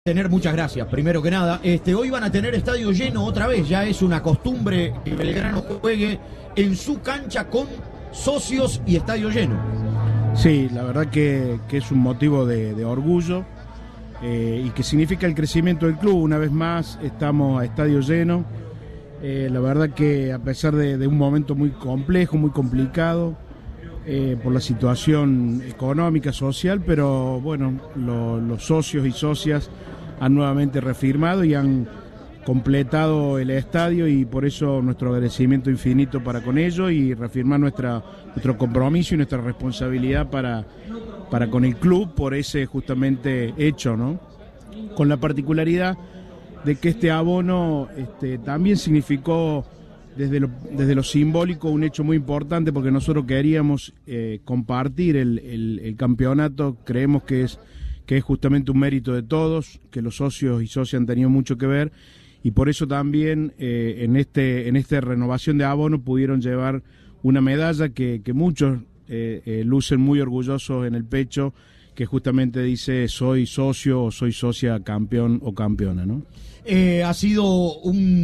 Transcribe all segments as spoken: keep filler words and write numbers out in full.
Tener muchas gracias, primero que nada. Este, hoy van a tener estadio lleno otra vez, ya es una costumbre que Belgrano juegue en su cancha con socios y estadio lleno. Sí, la verdad que, que es un motivo de, de orgullo eh, y que significa el crecimiento del club. Una vez más estamos a estadio lleno. Eh, la verdad que a pesar de, de un momento muy complejo, muy complicado, eh, por la situación económica, social, pero bueno, lo, los socios y socias han nuevamente reafirmado y han completado el estadio, y por eso nuestro agradecimiento infinito para con ellos y reafirmar nuestra, nuestro compromiso y nuestra responsabilidad para, para con el club por ese justamente hecho, ¿no? Con la particularidad de que este abono este, también significó desde lo, desde lo simbólico un hecho muy importante, porque nosotros queríamos eh, compartir el, el, el campeonato. Creemos que es, que es justamente un mérito de todos, que los socios y socias han tenido mucho que ver, y por eso también eh, en este en esta renovación de abono pudieron llevar una medalla que, que muchos eh, eh, lucen muy orgullosos en el pecho, que justamente dice soy socio o soy socia campeón o campeona, ¿no? Eh, ha sido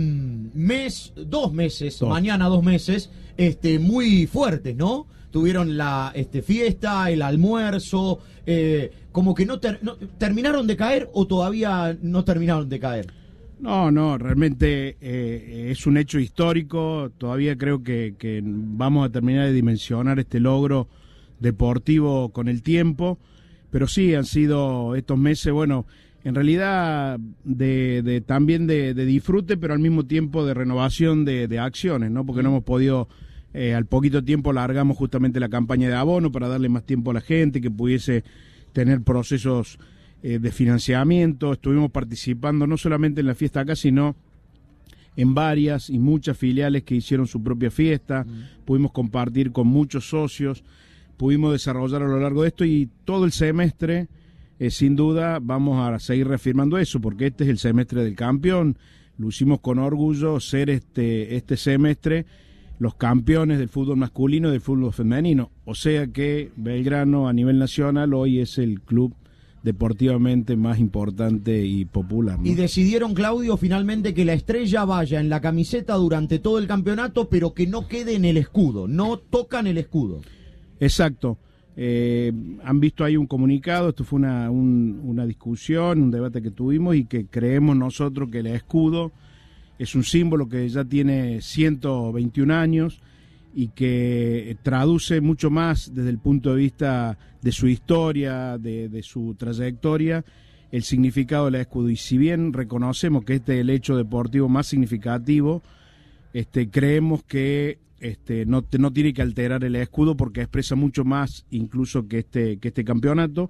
un mes, dos meses, dos. mañana dos meses, este, muy fuertes, ¿no? Tuvieron la este, fiesta, el almuerzo, eh, como que no, ter, no terminaron de caer o todavía no terminaron de caer. No, no, realmente eh, es un hecho histórico. Todavía creo que, que vamos a terminar de dimensionar este logro deportivo con el tiempo, pero sí han sido estos meses, bueno, en realidad de, de también de, de disfrute, pero al mismo tiempo de renovación de, de acciones, ¿no? Porque no hemos podido, eh, al poquito tiempo largamos justamente la campaña de abono para darle más tiempo a la gente, que pudiese tener procesos eh, de financiamiento. Estuvimos participando no solamente en la fiesta acá, sino en varias y muchas filiales que hicieron su propia fiesta. Mm. Pudimos compartir con muchos socios, pudimos desarrollar a lo largo de esto, y todo el semestre Eh, sin duda vamos a seguir reafirmando eso, porque este es el semestre del campeón. Lo hicimos con orgullo ser este, este semestre los campeones del fútbol masculino y del fútbol femenino. O sea que Belgrano a nivel nacional hoy es el club deportivamente más importante y popular, ¿no? Y decidieron, Claudio, finalmente que la estrella vaya en la camiseta durante todo el campeonato, pero que no quede en el escudo, no tocan el escudo. Exacto. Eh, han visto ahí un comunicado. Esto fue una, un, una discusión, un debate que tuvimos, y que creemos nosotros que el escudo es un símbolo que ya tiene ciento veintiún años y que traduce mucho más desde el punto de vista de su historia, de, de su trayectoria, el significado del escudo. Y si bien reconocemos que este es el hecho deportivo más significativo, este, creemos que Este, no, no tiene que alterar el escudo, porque expresa mucho más incluso que este, que este campeonato,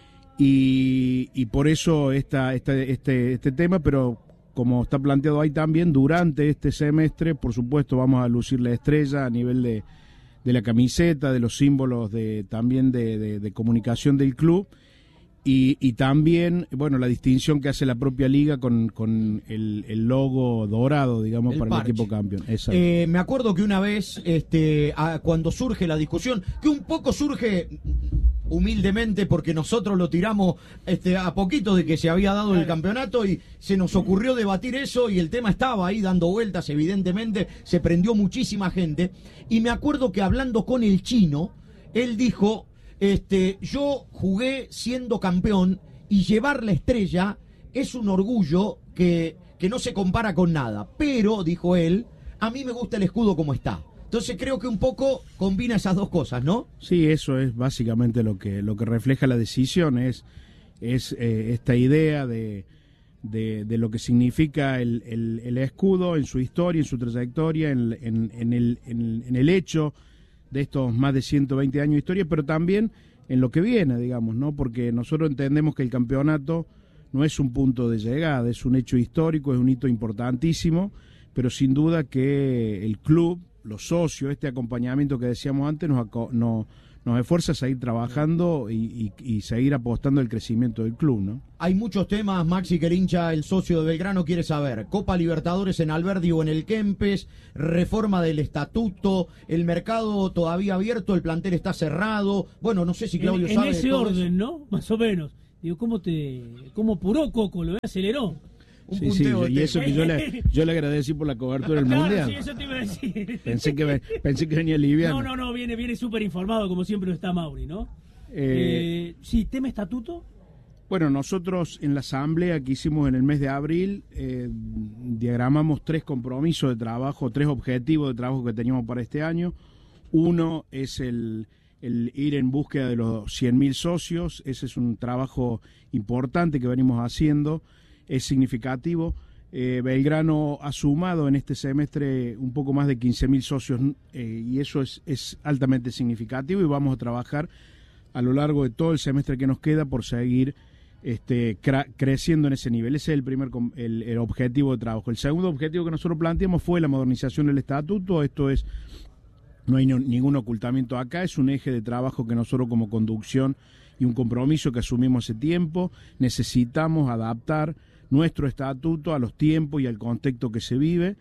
y, y por eso esta, esta, este, este tema. Pero como está planteado ahí también, durante este semestre, por supuesto, vamos a lucir la estrella a nivel de, de la camiseta, de los símbolos de, también de, de, de comunicación del club. Y, y también, bueno, la distinción que hace la propia liga con, con el, el logo dorado, digamos, el para parche. El equipo campeón. Eh, me acuerdo que una vez, este, a, cuando surge la discusión, que un poco surge humildemente porque nosotros lo tiramos este, a poquito de que se había dado el campeonato, y se nos ocurrió debatir eso, y el tema estaba ahí dando vueltas, evidentemente, se prendió muchísima gente, y me acuerdo que hablando con el Chino, él dijo... Este, yo jugué siendo campeón, y llevar la estrella es un orgullo que, que no se compara con nada. Pero, dijo él, a mí me gusta el escudo como está. Entonces creo que un poco combina esas dos cosas, ¿no? Sí, eso es básicamente lo que, lo que refleja la decisión, es, es eh, esta idea de, de, de lo que significa el, el, el escudo en su historia, en su trayectoria, en, en, en, el, en, en el hecho de estos más de ciento veinte años de historia, pero también en lo que viene, digamos, ¿no? Porque nosotros entendemos que el campeonato no es un punto de llegada, es un hecho histórico, es un hito importantísimo, pero sin duda que el club, los socios, este acompañamiento que decíamos antes, nos, nos, nos esfuerza a seguir trabajando y, y, y seguir apostando al crecimiento del club, ¿no? Hay muchos temas, Maxi, que el hincha, el socio de Belgrano, quiere saber. Copa Libertadores en Alberdi o en el Kempes, reforma del estatuto, el mercado todavía abierto, el plantel está cerrado. Bueno, no sé si Claudio en, sabe. En ese todo orden, eso. ¿no? Más o menos. Digo, ¿cómo te cómo apuró Coco? ¿Lo aceleró? Un Sí, sí, punteo y de- eso que yo le, yo le agradecí por la cobertura del Claro, Mundial. sí, eso te iba a decir. Pensé que, ve- pensé que venía liviano. No, no, no, viene viene súper informado, como siempre lo está Mauri, ¿no? Eh, Eh, sí, tema estatuto. Bueno, nosotros en la asamblea que hicimos en el mes de abril eh, diagramamos tres compromisos de trabajo, tres objetivos de trabajo que teníamos para este año. Uno es el, el ir en búsqueda de los cien mil socios. Ese es un trabajo importante que venimos haciendo, es significativo. Eh, Belgrano ha sumado en este semestre un poco más de quince mil socios eh, y eso es, es altamente significativo y vamos a trabajar a lo largo de todo el semestre que nos queda por seguir este, cra- creciendo en ese nivel. Ese es el primer com- el, el objetivo de trabajo. El segundo objetivo que nosotros planteamos fue la modernización del estatuto. Esto es, no hay no- ningún ocultamiento acá, es un eje de trabajo que nosotros como conducción y un compromiso que asumimos hace tiempo. Necesitamos adaptar nuestro estatuto a los tiempos y al contexto que se vive,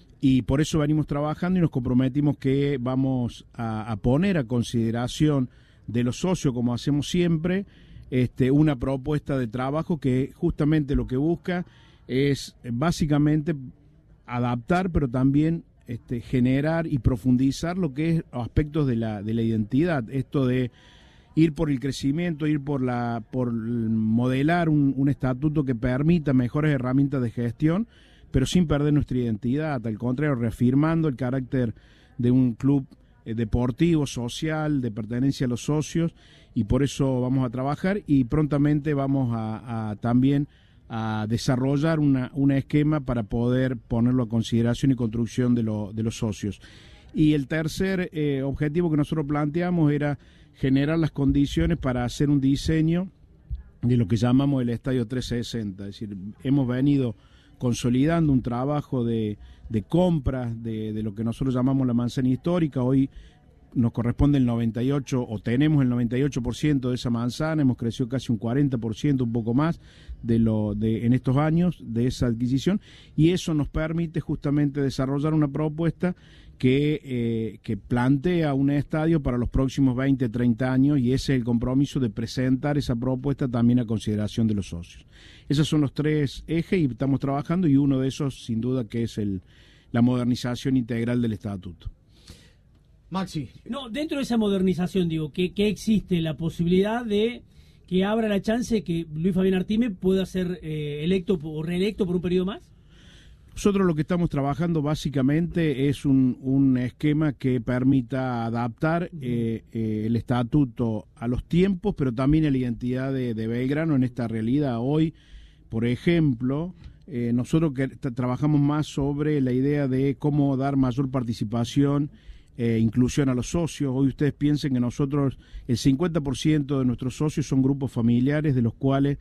y por eso venimos trabajando y nos comprometimos que vamos a, a poner a consideración de los socios, como hacemos siempre, este, una propuesta de trabajo que justamente lo que busca es básicamente adaptar, pero también este, generar y profundizar lo que es aspectos de la, de la identidad, esto de ir por el crecimiento, ir por la por modelar un, un estatuto que permita mejores herramientas de gestión, pero sin perder nuestra identidad, al contrario, reafirmando el carácter de un club eh, deportivo, social, de pertenencia a los socios, y por eso vamos a trabajar y prontamente vamos a, a también a desarrollar una, un esquema para poder ponerlo a consideración y construcción de, lo, de los socios. Y el tercer eh, objetivo que nosotros planteamos era generar las condiciones para hacer un diseño de lo que llamamos el Estadio trescientos sesenta. Es decir, hemos venido consolidando un trabajo de, de compras de, de lo que nosotros llamamos la manzana histórica. Hoy nos corresponde el noventa y ocho, o tenemos el noventa y ocho por ciento de esa manzana, hemos crecido casi un cuarenta por ciento, un poco más, de lo de en estos años de esa adquisición, y eso nos permite justamente desarrollar una propuesta que, eh, que plantea un estadio para los próximos veinte, treinta años, y ese es el compromiso de presentar esa propuesta también a consideración de los socios. Esos son los tres ejes y estamos trabajando, y uno de esos sin duda que es el, la modernización integral del estatuto. Maxi. No, dentro de esa modernización, digo, que, que existe la posibilidad de que abra la chance de que Luis Fabián Artime pueda ser eh, electo o reelecto por un periodo más. Nosotros lo que estamos trabajando básicamente es un, un esquema que permita adaptar eh, eh, el estatuto a los tiempos, pero también a la identidad de, de Belgrano en esta realidad. Hoy, por ejemplo, eh, nosotros que trabajamos más sobre la idea de cómo dar mayor participación e inclusión a los socios. Hoy ustedes piensen que nosotros, el cincuenta por ciento de nuestros socios son grupos familiares, de los cuales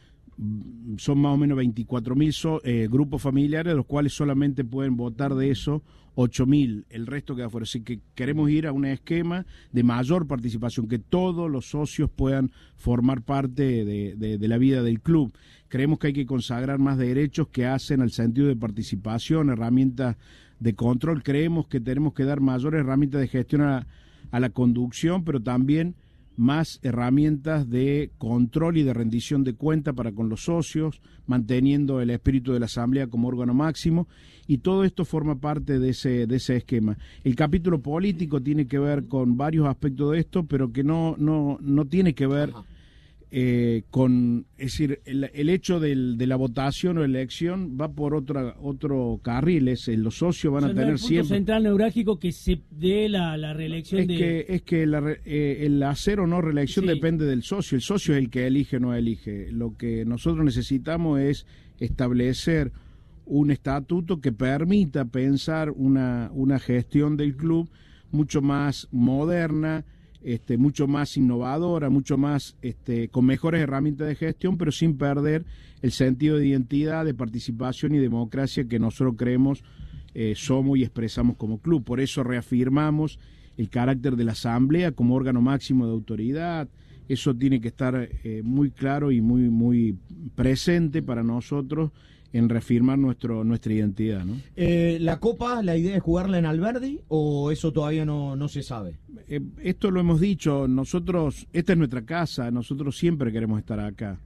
son más o menos veinticuatro mil so, eh, grupos familiares, de los cuales solamente pueden votar de eso ocho mil, el resto queda fuera. Así que queremos ir a un esquema de mayor participación, que todos los socios puedan formar parte de, de, de la vida del club. Creemos que hay que consagrar más derechos que hacen al sentido de participación, herramientas de control. Creemos que tenemos que dar mayores herramientas de gestión a, a la conducción, pero también más herramientas de control y de rendición de cuenta para con los socios, manteniendo el espíritu de la Asamblea como órgano máximo, y todo esto forma parte de ese, de ese esquema. El capítulo político tiene que ver con varios aspectos de esto, pero que no, no, no tiene que ver eh, con, es decir, el, el hecho del, de la votación o elección va por otra, otro carril. Es, los socios van O sea, a no tener el punto siempre... central neurálgico que se dé la, la reelección Es de... que, es que la re- eh, el hacer o no reelección Sí. depende del socio. El socio es el que elige o no elige. Lo que nosotros necesitamos es establecer un estatuto que permita pensar una, una gestión del club mucho más moderna, este, mucho más innovadora, mucho más este, con mejores herramientas de gestión, pero sin perder el sentido de identidad, de participación y democracia que nosotros creemos eh, somos y expresamos como club. Por eso reafirmamos el carácter de la Asamblea como órgano máximo de autoridad. Eso tiene que estar eh, muy claro y muy, muy presente para nosotros en reafirmar nuestro, nuestra identidad, ¿no? Eh, ¿La Copa, la idea es jugarla en Alberdi o eso todavía no, no se sabe? Eh, esto lo hemos dicho, nosotros, esta es nuestra casa, nosotros siempre queremos estar acá.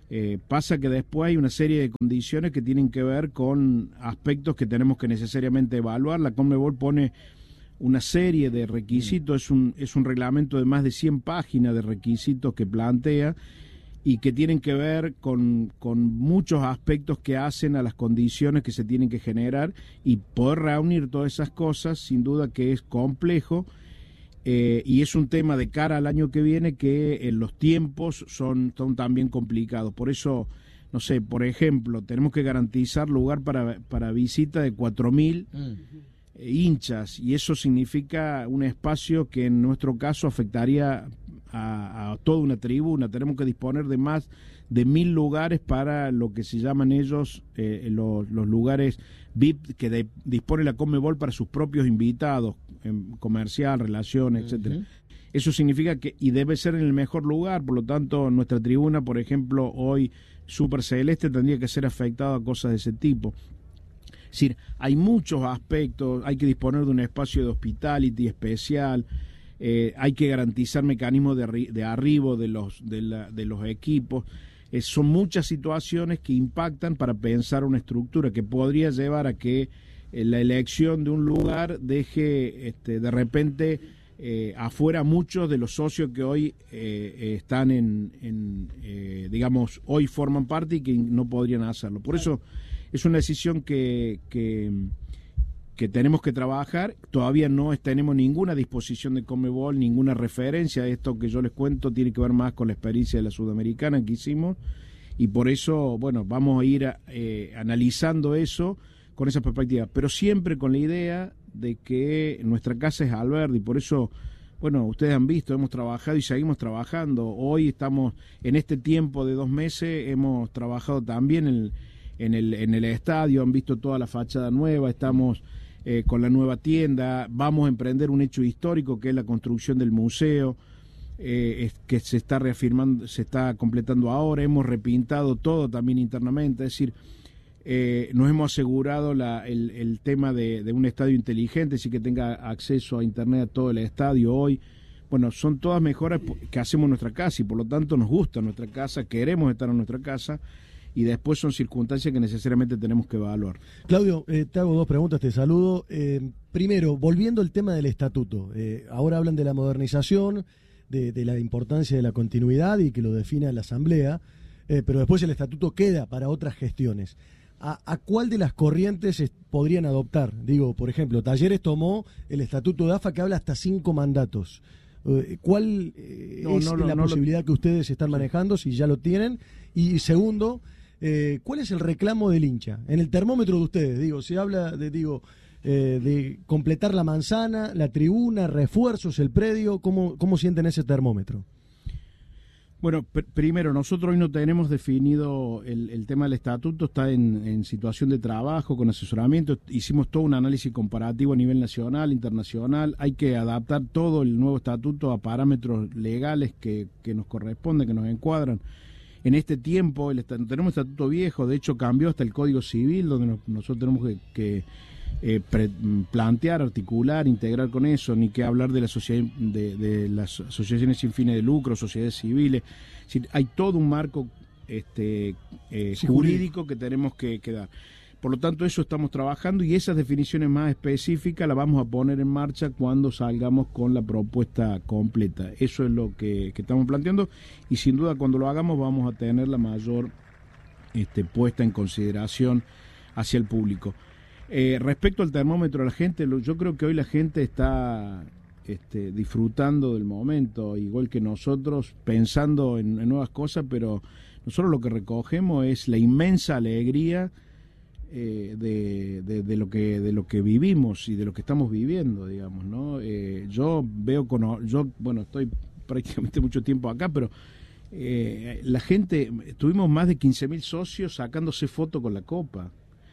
Eh, pasa que después hay una serie de condiciones que tienen que ver con aspectos que tenemos que necesariamente evaluar. La Conmebol pone una serie de requisitos, es un, es un reglamento de más de cien páginas de requisitos que plantea y que tienen que ver con, con muchos aspectos que hacen a las condiciones que se tienen que generar, y poder reunir todas esas cosas sin duda que es complejo. Eh, y es un tema de cara al año que viene que eh, los tiempos son, son también complicados. Por eso, no sé, por ejemplo, tenemos que garantizar lugar para, para visita de cuatro mil mm. eh, hinchas, y eso significa un espacio que en nuestro caso afectaría a, a toda una tribuna. Tenemos que disponer de más de mil lugares para lo que se llaman ellos eh, los, los lugares V I P que de, dispone la Conmebol para sus propios invitados, en comercial, relaciones, etcétera. Uh-huh. Eso significa que, y debe ser en el mejor lugar, por lo tanto, nuestra tribuna, por ejemplo, hoy Super Celeste, tendría que ser afectada a cosas de ese tipo. Es decir, hay muchos aspectos, hay que disponer de un espacio de hospitality especial, eh, hay que garantizar mecanismos de, arri- de arribo de los, de, la, de los equipos. Eh, son muchas situaciones que impactan para pensar una estructura que podría llevar a que eh, la elección de un lugar deje este, de repente eh, afuera muchos de los socios que hoy eh, están en, en eh, digamos, hoy forman parte y que no podrían hacerlo. Por eso es una decisión que, que, que tenemos que trabajar. Todavía no tenemos ninguna disposición de Conmebol, ninguna referencia. Esto que yo les cuento tiene que ver más con la experiencia de la Sudamericana que hicimos, y por eso, bueno, vamos a ir eh, analizando eso con esa perspectiva, pero siempre con la idea de que nuestra casa es Alberdi. Por eso, bueno, ustedes han visto, hemos trabajado y seguimos trabajando. Hoy estamos, en este tiempo de dos meses, hemos trabajado también en, en, el, en el estadio, han visto toda la fachada nueva, estamos eh, con la nueva tienda, vamos a emprender un hecho histórico que es la construcción del museo, eh, es, que se está reafirmando, se está completando ahora. Hemos repintado todo también internamente, es decir, Eh, nos hemos asegurado la, el, el tema de, de un estadio inteligente, así que tenga acceso a internet a todo el estadio hoy. Bueno, son todas mejoras que hacemos en nuestra casa, y por lo tanto nos gusta nuestra casa, queremos estar en nuestra casa, y después son circunstancias que necesariamente tenemos que evaluar. Claudio, eh, te hago dos preguntas, te saludo. Eh, primero, volviendo al tema del estatuto, eh, ahora hablan de la modernización, de, de la importancia de la continuidad y que lo defina la Asamblea, eh, pero después el estatuto queda para otras gestiones. ¿A, ¿A cuál de las corrientes es, podrían adoptar? Digo, por ejemplo, Talleres tomó el estatuto de A F A que habla hasta cinco mandatos. Eh, ¿Cuál eh, no, es no, no, la no, posibilidad no, que ustedes están manejando, si ya lo tienen? Y segundo, eh, ¿cuál es el reclamo del hincha? En el termómetro de ustedes, digo, se habla de, digo, eh, de completar la manzana, la tribuna, refuerzos, el predio. ¿Cómo, cómo sienten ese termómetro? Bueno, pr- primero, nosotros hoy no tenemos definido el, el tema del estatuto, está en, en situación de trabajo, con asesoramiento. Hicimos todo un análisis comparativo a nivel nacional, internacional. Hay que adaptar todo el nuevo estatuto a parámetros legales que, que nos corresponden, que nos encuadran. En este tiempo el est- tenemos un estatuto viejo, de hecho cambió hasta el Código Civil, donde nos, nosotros tenemos que... que Eh, pre, plantear, articular, integrar con eso, ni que hablar de, la sociedad, de, de las asociaciones sin fines de lucro, sociedades civiles. Es decir, hay todo un marco este, eh, sí, jurídico que tenemos que, que dar. Por lo tanto, eso estamos trabajando, y esas definiciones más específicas las vamos a poner en marcha cuando salgamos con la propuesta completa. Eso es lo que, que estamos planteando, y sin duda cuando lo hagamos vamos a tener la mayor este, puesta en consideración hacia el público. Eh, respecto al termómetro, la gente, yo creo que hoy la gente está este, disfrutando del momento, igual que nosotros, pensando en, en nuevas cosas, pero nosotros lo que recogemos es la inmensa alegría eh, de, de, de lo que de lo que vivimos y de lo que estamos viviendo, digamos, ¿no? Eh, yo veo con, yo, bueno, estoy prácticamente mucho tiempo acá, pero eh, la gente, tuvimos más de quince mil socios sacándose fotos con la copa.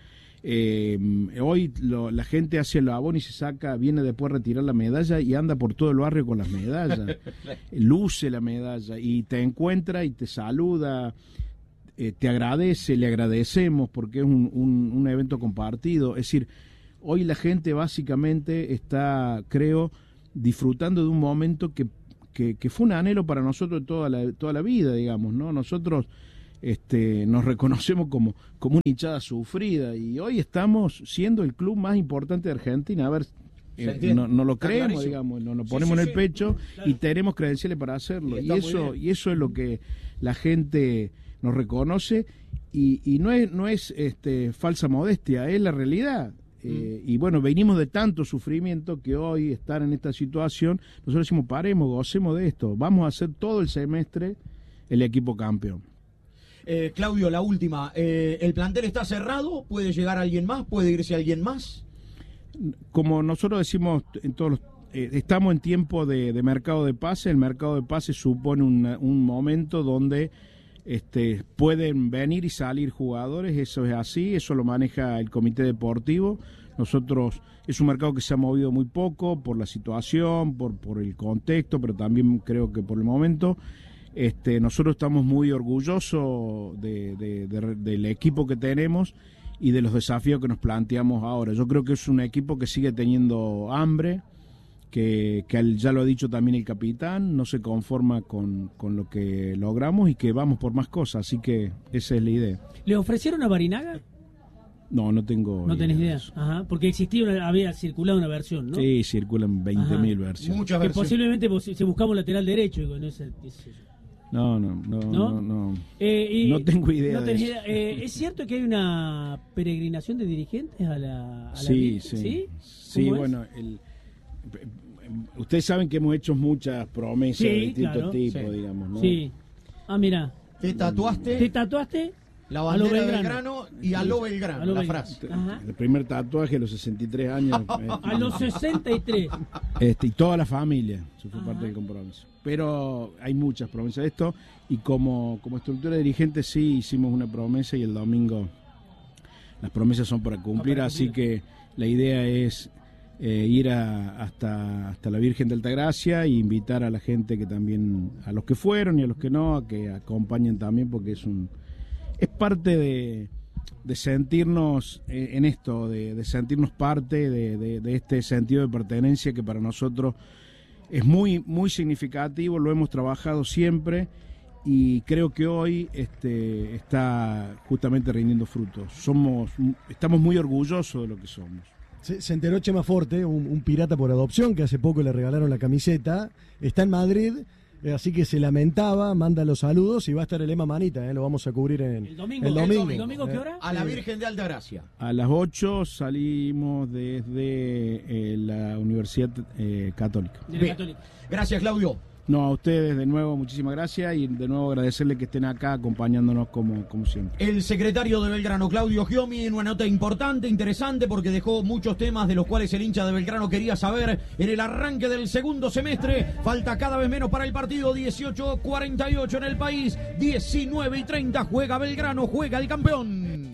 Eh, hoy lo, la gente hace el abón y se saca, viene después a retirar la medalla y anda por todo el barrio con las medallas, luce la medalla y te encuentra y te saluda, eh, te agradece, le agradecemos porque es un, un, un evento compartido. Es decir, hoy la gente básicamente está, creo, disfrutando de un momento que, que, que fue un anhelo para nosotros toda la, toda la vida, digamos, ¿no? Nosotros este, nos reconocemos como, como una hinchada sufrida, y hoy estamos siendo el club más importante de Argentina. A ver, eh, no, no lo creemos, clarísimo. digamos, nos lo ponemos sí, sí, en el sí. pecho claro. y tenemos credenciales para hacerlo, y, y eso y eso es lo que la gente nos reconoce, y, y no es no es este, falsa modestia, es la realidad. Eh, y bueno, venimos de tanto sufrimiento que hoy estar en esta situación, nosotros decimos, paremos, gocemos de esto, vamos a hacer todo el semestre el equipo campeón. Eh, Claudio, la última, eh, ¿el plantel está cerrado? ¿Puede llegar alguien más? ¿Puede irse alguien más? Como nosotros decimos en todos los, eh, estamos en tiempo de, de mercado de pase. El mercado de pase supone una, un momento donde este, pueden venir y salir jugadores, eso es así, eso lo maneja el comité deportivo. Nosotros, es un mercado que se ha movido muy poco por la situación, por, por el contexto, pero también creo que por el momento. Este, nosotros estamos muy orgullosos de, de, de, del equipo que tenemos y de los desafíos que nos planteamos ahora. Yo creo que es un equipo que sigue teniendo hambre, que, que ya lo ha dicho también el capitán, no se conforma con, con lo que logramos y que vamos por más cosas, así que esa es la idea. ¿Le ofrecieron a Barinaga? No, no tengo No tenés idea, ajá, porque existía una, había circulado una versión, ¿no? Sí, circulan veinte mil versiones. Muchas que versiones. Posiblemente si buscamos lateral derecho, digo, no es el, es el... No, no, no, no, no, no. Eh, y no tengo idea. No de eso. idea. Eh, ¿Es cierto que hay una peregrinación de dirigentes a la, a la sí, Virgen? sí, sí, sí, bueno, el, ustedes saben que hemos hecho muchas promesas sí, de distintos claro, tipos, sí. digamos, ¿no? Sí. Ah, mira. ¿Te tatuaste? ¿Te tatuaste? La bandera Belgrano. del Belgrano y a lo Belgrano, a lo la Belgrano. frase. Ajá. El primer tatuaje a los sesenta y tres años. eh, A los sesenta y tres. Este, y toda la familia, eso fue Ajá. parte del compromiso. Pero hay muchas promesas de esto, y como, como estructura de dirigentes sí hicimos una promesa, y el domingo las promesas son para cumplir, para así cumplir. que la idea es eh, ir a, hasta, hasta la Virgen de Altagracia e invitar a la gente que también, a los que fueron y a los que no, a que acompañen también, porque es un es parte de, de sentirnos eh, en esto, de, de sentirnos parte de, de, de este sentido de pertenencia que para nosotros es muy, muy significativo, lo hemos trabajado siempre y creo que hoy este, está justamente rindiendo frutos. Somos, estamos muy orgullosos de lo que somos. Se, se enteró Chema Forte, un, un pirata por adopción, que hace poco le regalaron la camiseta, está en Madrid, eh, así que se lamentaba, manda los saludos y va a estar el Ema Manita, eh, lo vamos a cubrir en el domingo. El domingo, ¿El domingo eh, qué hora? A la Virgen de Altagracia. A las ocho salimos desde eh, la Universidad eh, Católica. De la Católica. Gracias, Claudio. No, a ustedes de nuevo, muchísimas gracias, y de nuevo agradecerles que estén acá acompañándonos como, como siempre. El secretario de Belgrano, Claudio Giomi, en una nota importante, interesante, porque dejó muchos temas de los cuales el hincha de Belgrano quería saber en el arranque del segundo semestre. Falta cada vez menos para el partido, dieciocho cuarenta y ocho en el país, diecinueve y treinta, juega Belgrano, juega el campeón.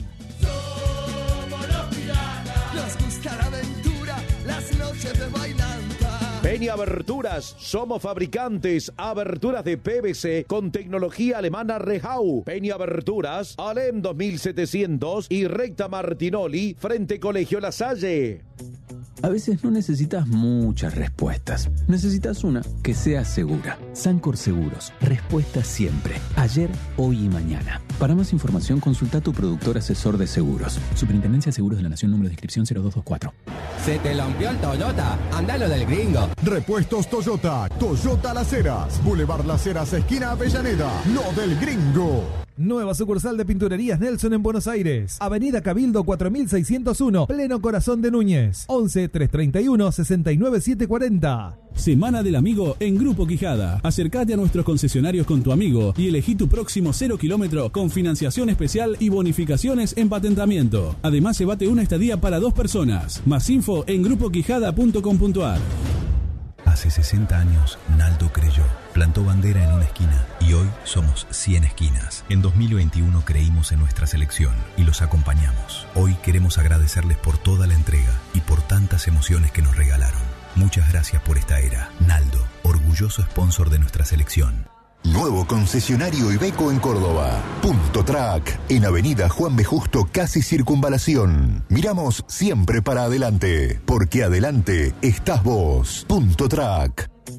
Somos los piratas, nos gusta la aventura, las noches de bailanta. Peña Aberturas, somos fabricantes, aberturas de P V C con tecnología alemana Rehau. Peña Aberturas, Alem dos mil setecientos y Recta Martinoli, frente Colegio La Salle. A veces no necesitas muchas respuestas. Necesitas una que sea segura. Sancor Seguros. Respuesta siempre. Ayer, hoy y mañana. Para más información, consulta a tu productor asesor de seguros. Superintendencia de Seguros de la Nación, número de inscripción cero dos dos cuatro. ¿Se te rompió el Toyota? Andalo del gringo. Repuestos Toyota. Toyota Las Heras. Boulevard Las Heras, esquina Avellaneda. Lo del gringo. Nueva sucursal de Pinturerías Nelson en Buenos Aires. Avenida Cabildo cuatro mil seiscientos uno, pleno corazón de Núñez. once, trescientos treinta y uno, sesenta y nueve, setecientos cuarenta. Semana del Amigo en Grupo Quijada. Acércate a nuestros concesionarios con tu amigo y elegí tu próximo cero kilómetro con financiación especial y bonificaciones en patentamiento. Además, llévate una estadía para dos personas. Más info en grupo quijada punto com punto ar. Hace sesenta años, Naldo creyó, plantó bandera en una esquina y hoy somos cien esquinas. En dos mil veintiuno creímos en nuestra selección y los acompañamos. Hoy queremos agradecerles por toda la entrega y por tantas emociones que nos regalaron. Muchas gracias por esta era. Naldo, orgulloso sponsor de nuestra selección. Nuevo concesionario Iveco en Córdoba. Punto Track, en Avenida Juan B. Justo, casi Circunvalación. Miramos siempre para adelante, porque adelante estás vos. Punto Track.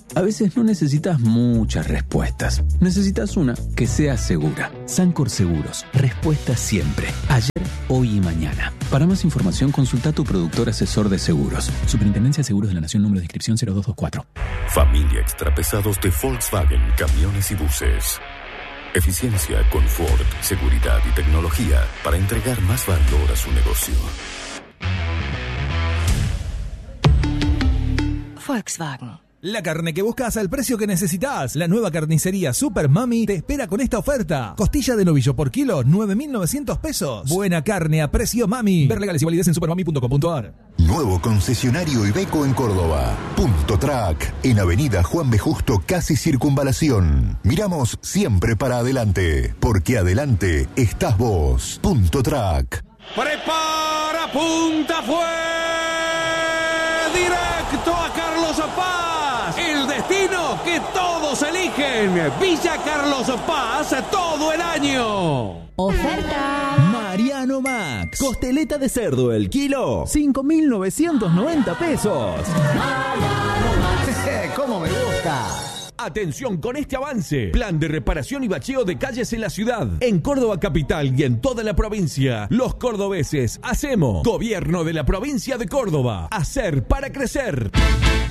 A veces no necesitas muchas respuestas. Necesitas una que sea segura. Sancor Seguros. Respuesta siempre. Ayer, hoy y mañana. Para más información, consulta a tu productor asesor de seguros. Superintendencia de Seguros de la Nación, número de inscripción cero dos dos cuatro. Familia Extrapesados de Volkswagen, camiones y buses. Eficiencia, confort, seguridad y tecnología para entregar más valor a su negocio. Volkswagen. La carne que buscas al precio que necesitas. La nueva carnicería Super Mami te espera con esta oferta. Costilla de novillo por kilo, nueve mil novecientos pesos. Buena carne a precio Mami. Ver legales y validez en supermami punto com punto a r. Nuevo concesionario Iveco en Córdoba. Punto Track, en Avenida Juan B. Justo, casi Circunvalación. Miramos siempre para adelante, porque adelante estás vos. Punto Track. Prepara, punta, fue directo a Carlos Paz. El destino que todos eligen. Villa Carlos Paz todo el año. Oferta. Mariano Max. Costeleta de cerdo el kilo. cinco mil novecientos noventa pesos. ¿Cómo me gusta? Atención con este avance. Plan de reparación y bacheo de calles en la ciudad. En Córdoba capital y en toda la provincia. Los cordobeses hacemos. Gobierno de la provincia de Córdoba. Hacer para crecer.